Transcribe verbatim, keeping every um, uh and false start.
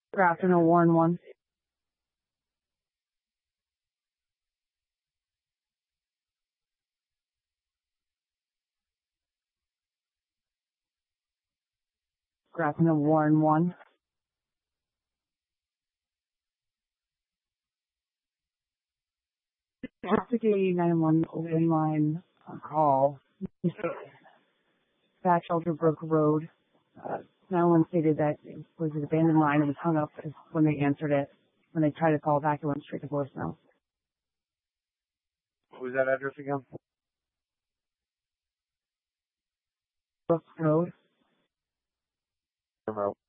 Good afternoon, Warren One. Good afternoon, Warren One. Traffic nine one open line uh, call. Back Shelter Brook Road. Uh, nine one stated that it was an abandoned line and was hung up as- when they answered it. When they tried to call back, it went straight to voicemail. What was that address again? Brook Road. Remote.